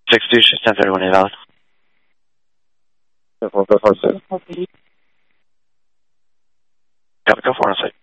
62, shift 1031 invalid. Go for it. Got to go for it on site.